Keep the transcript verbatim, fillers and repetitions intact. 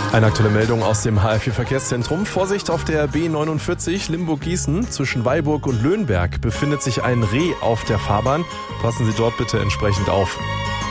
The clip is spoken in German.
Eine aktuelle Meldung aus dem H R vier Verkehrszentrum. Vorsicht auf der B neunundvierzig Limburg-Gießen. Zwischen Weilburg und Löhnberg befindet sich ein Reh auf der Fahrbahn. Passen Sie dort bitte entsprechend auf.